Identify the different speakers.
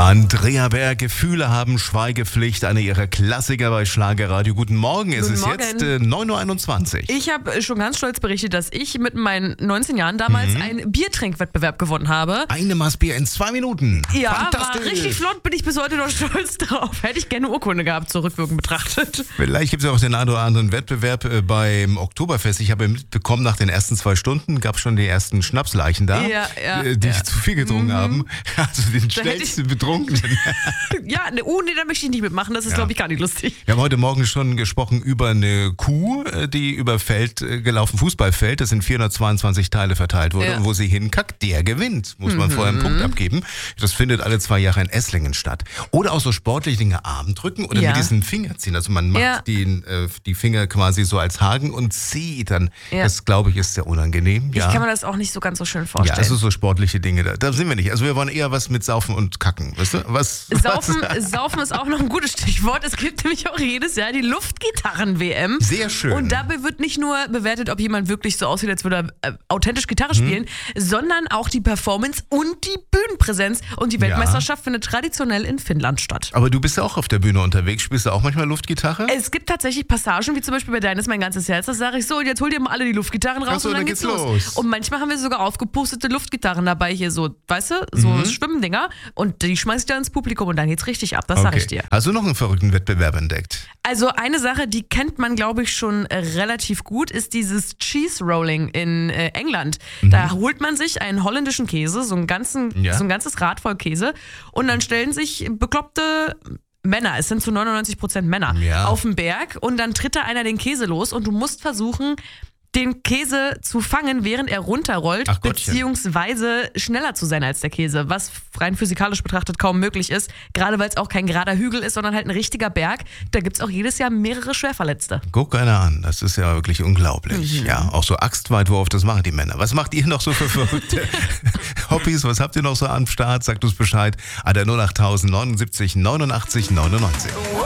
Speaker 1: Andrea Berg, Gefühle haben Schweigepflicht, eine ihrer Klassiker bei Schlagerradio. Guten Morgen, es ist jetzt 9.21 Uhr.
Speaker 2: Ich habe schon ganz stolz berichtet, dass ich mit meinen 19 Jahren damals einen Biertrinkwettbewerb gewonnen habe.
Speaker 1: Eine Maß Bier in 2 Minuten.
Speaker 2: Ja, war richtig flott, bin ich bis heute noch stolz drauf. Hätte ich gerne eine Urkunde gehabt, zurückwirkend betrachtet.
Speaker 1: Vielleicht gibt es ja auch den einen oder anderen Wettbewerb beim Oktoberfest. Ich habe mitbekommen, nach den ersten 2 Stunden gab es schon die ersten Schnapsleichen da, die zu viel getrunken haben. Also den schnellsten Betrunkenen.
Speaker 2: Ja, nee, da möchte ich nicht mitmachen. Das ist, glaube ich, gar nicht lustig.
Speaker 1: Wir haben heute Morgen schon gesprochen über eine Kuh, die über Feld gelaufen, Fußballfeld, das in 422 Teile verteilt wurde. Und wo sie hinkackt, der gewinnt. Muss man vorher einen Punkt abgeben. Das findet alle 2 Jahre in Esslingen statt. Oder auch so sportliche Dinge, Arm drücken oder mit diesen Finger ziehen. Also man macht die Finger quasi so als Haken und zieht dann. Das, glaube ich, ist sehr unangenehm.
Speaker 2: Ich kann mir das auch nicht so ganz so schön vorstellen.
Speaker 1: Ja, also so sportliche Dinge, da sind wir nicht. Also wir wollen eher was mit Saufen und Kacken. Weißt du?
Speaker 2: Saufen ist auch noch ein gutes Stichwort. Es gibt nämlich auch jedes Jahr die Luftgitarren-WM.
Speaker 1: Sehr schön.
Speaker 2: Und dabei wird nicht nur bewertet, ob jemand wirklich so aussieht, als würde er authentisch Gitarre spielen, sondern auch die Performance und die Bühnenpräsenz. Und die Weltmeisterschaft findet traditionell in Finnland statt.
Speaker 1: Aber du bist ja auch auf der Bühne unterwegs. Spielst du auch manchmal Luftgitarre?
Speaker 2: Es gibt tatsächlich Passagen, wie zum Beispiel bei Deines Mein ganzes Herz. Da sage ich so, und jetzt holt ihr mal alle die Luftgitarren raus und dann geht's los. Und manchmal haben wir sogar aufgepustete Luftgitarren dabei hier so, weißt du, so Schwimmdinger. Und die schmeiß ich dann ins Publikum und dann geht's richtig ab, das sage ich dir.
Speaker 1: Hast du noch einen verrückten Wettbewerb entdeckt?
Speaker 2: Also eine Sache, die kennt man, glaube ich, schon relativ gut, ist dieses Cheese Rolling in England. Da holt man sich einen holländischen Käse, so ein ganzes Rad voll Käse, und dann stellen sich bekloppte Männer, es sind zu 99% Männer, auf den Berg, und dann tritt da einer den Käse los und du musst versuchen, den Käse zu fangen, während er runterrollt, beziehungsweise schneller zu sein als der Käse, was rein physikalisch betrachtet kaum möglich ist, gerade weil es auch kein gerader Hügel ist, sondern halt ein richtiger Berg. Da gibt es auch jedes Jahr mehrere Schwerverletzte. Guck
Speaker 1: einer an, das ist ja wirklich unglaublich. Ja, auch so Axtweitwurf, das machen die Männer. Was macht ihr noch so für verrückte Hobbys? Was habt ihr noch so am Start? Sagt uns Bescheid. An der 08000 79 89 99.